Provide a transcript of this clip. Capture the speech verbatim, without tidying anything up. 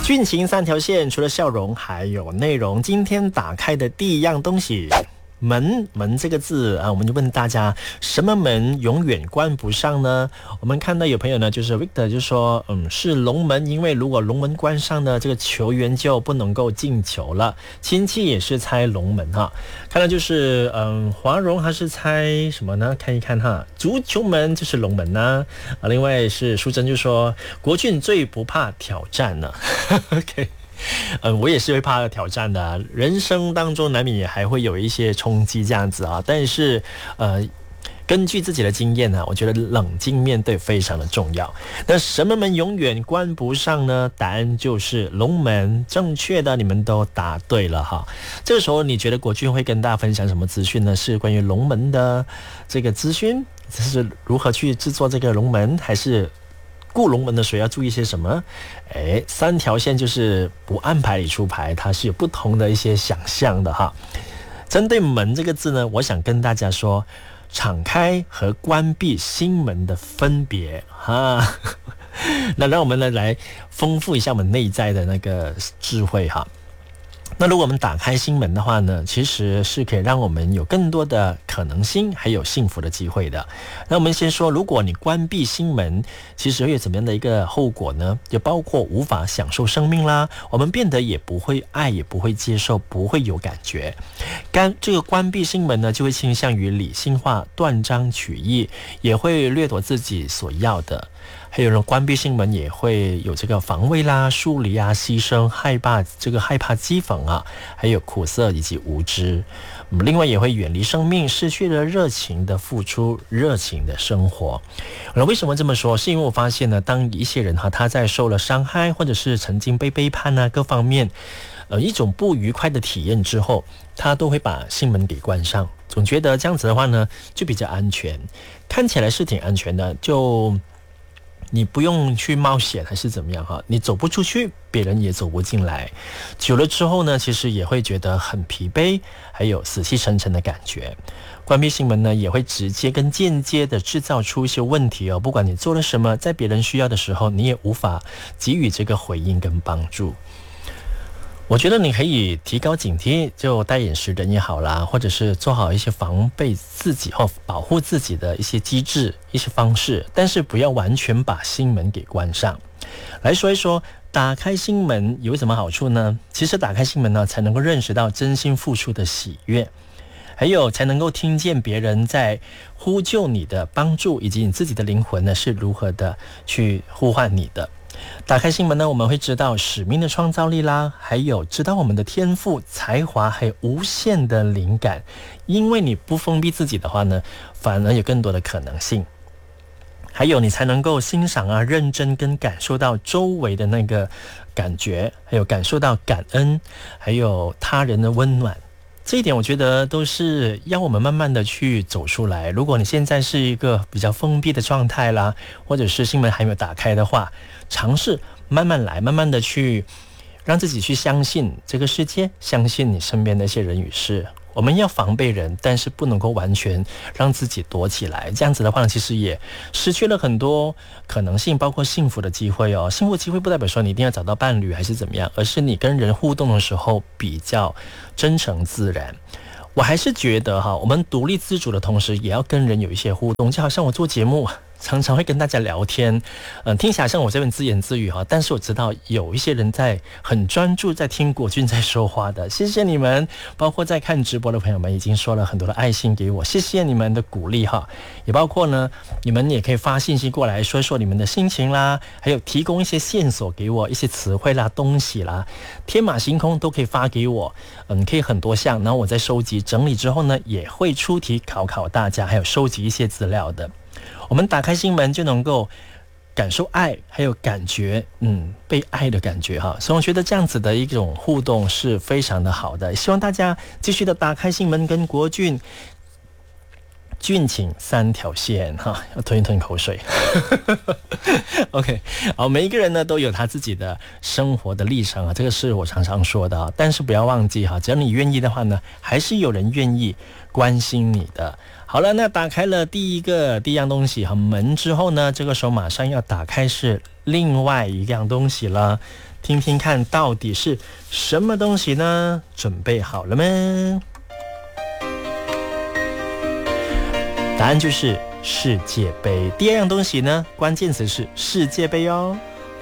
俊情三条线，除了笑容还有内容。今天打开的第一样东西，门门这个字啊，我们就问大家，什么门永远关不上呢？我们看到有朋友呢，就是 Victor 就说，嗯，是龙门，因为如果龙门关上呢，这个球员就不能够进球了。亲戚也是猜龙门哈，看到就是嗯，华荣他是猜什么呢？看一看哈，足球门就是龙门呢、啊。啊，另外是淑珍就说，国俊最不怕挑战了。OK。嗯，我也是会怕挑战的、啊，人生当中难免也还会有一些冲击这样子啊。但是，呃，根据自己的经验呢、啊，我觉得冷静面对非常的重要。那什么门永远关不上呢？答案就是龙门，正确的，你们都答对了哈。这个时候，你觉得国军会跟大家分享什么资讯呢？是关于龙门的这个资讯，是如何去制作这个龙门，还是？雇龙门的水要注意些什么？哎，三条线就是不按牌理出牌，它是有不同的一些想象的哈。针对门这个字呢，我想跟大家说，敞开和关闭心门的分别哈。那让我们呢来丰富一下我们内在的那个智慧哈。那如果我们打开心门的话呢，其实是可以让我们有更多的可能性，还有幸福的机会的。那我们先说，如果你关闭心门，其实会有怎么样的一个后果呢？就包括无法享受生命啦，我们变得也不会爱，也不会接受，不会有感觉。干这个关闭心门呢，就会倾向于理性化、断章取义，也会掠夺自己所要的。还有人关闭心门也会有这个防卫啦、疏离啊、牺牲、害怕这个害怕讥讽啊，还有苦涩以及无知。另外也会远离生命，失去了热情的付出、热情的生活。那为什么这么说？是因为我发现呢，当一些人哈他在受了伤害，或者是曾经被背叛啊，各方面呃一种不愉快的体验之后，他都会把心门给关上，总觉得这样子的话呢就比较安全，看起来是挺安全的，就你不用去冒险还是怎么样哈，你走不出去，别人也走不进来。久了之后呢，其实也会觉得很疲惫，还有死气沉沉的感觉。关闭心门呢，也会直接跟间接的制造出一些问题哦。不管你做了什么，在别人需要的时候，你也无法给予这个回应跟帮助。我觉得你可以提高警惕，就戴眼识人也好啦，或者是做好一些防备自己或保护自己的一些机制、一些方式，但是不要完全把心门给关上。来说一说，打开心门有什么好处呢？其实打开心门呢，才能够认识到真心付出的喜悦，还有才能够听见别人在呼救你的帮助，以及你自己的灵魂呢是如何的去呼唤你的。打开心门呢，我们会知道使命的创造力啦，还有知道我们的天赋、才华，还有无限的灵感。因为你不封闭自己的话呢，反而有更多的可能性。还有你才能够欣赏啊、认真跟感受到周围的那个感觉，还有感受到感恩，还有他人的温暖。这一点我觉得都是要我们慢慢的去走出来。如果你现在是一个比较封闭的状态啦，或者是心门还没有打开的话，尝试慢慢来，慢慢的去让自己去相信这个世界，相信你身边的一些人与事。我们要防备人，但是不能够完全让自己躲起来，这样子的话其实也失去了很多可能性，包括幸福的机会哦。幸福机会不代表说你一定要找到伴侣还是怎么样，而是你跟人互动的时候比较真诚自然。我还是觉得哈，我们独立自主的同时，也要跟人有一些互动，就好像我做节目常常会跟大家聊天，嗯，听起来像我这边自言自语哈，但是我知道有一些人在很专注在听国军在说话的，谢谢你们，包括在看直播的朋友们已经说了很多的爱心给我，谢谢你们的鼓励哈，也包括呢，你们也可以发信息过来说一说你们的心情啦，还有提供一些线索给我，一些词汇啦、东西啦，天马行空都可以发给我，嗯，可以很多项，然后我在收集整理之后呢，也会出题考考大家，还有收集一些资料的。我们打开心门就能够感受爱，还有感觉嗯被爱的感觉哈，所以我觉得这样子的一种互动是非常的好的，希望大家继续的打开心门，跟国俊俊情三条线哈，要吞一吞口水OK， 好，每一个人呢都有他自己的生活的历程啊，这个是我常常说的啊，但是不要忘记哈，只要你愿意的话呢，还是有人愿意关心你的。好了，那打开了第一个第一样东西哈门之后呢，这个时候马上要打开是另外一样东西了，听听看到底是什么东西呢？准备好了吗？答案就是世界杯。第二样东西呢，关键词是世界杯哦。